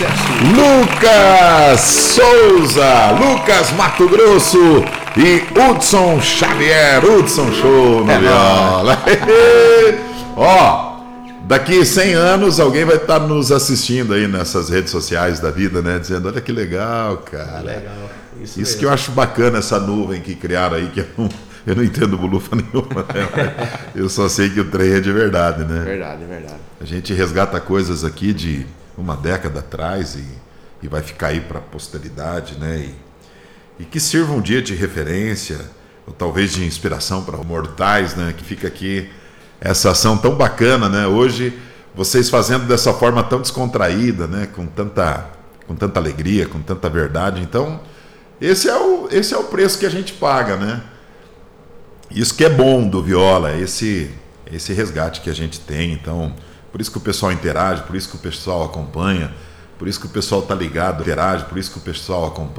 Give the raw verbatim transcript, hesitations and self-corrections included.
sucesso. Lucas Souza, Lucas Mato Grosso e Hudson Xavier. Hudson, show na É viola. Ó, daqui cem anos alguém vai estar nos assistindo aí nessas redes sociais da vida, né? Dizendo, olha que legal, cara. Legal. Isso, Isso que eu acho bacana, essa nuvem que criaram aí, que eu não, eu não entendo bolufa nenhuma, né? Eu só sei que o trem é de verdade, né? Verdade, verdade. A gente resgata coisas aqui de uma década atrás e, e vai ficar aí para a posteridade, né? E, e que sirva um dia de referência, ou talvez de inspiração para mortais, né? Que fica aqui essa ação tão bacana, né? Hoje, vocês fazendo dessa forma tão descontraída, né? Com tanta, com tanta alegria, com tanta verdade. Então, esse é o, esse é o preço que a gente paga, né? Isso que é bom do Viola, esse, esse resgate que a gente tem. Então, por isso que o pessoal interage, por isso que o pessoal acompanha, por isso que o pessoal está ligado, interage, por isso que o pessoal acompanha.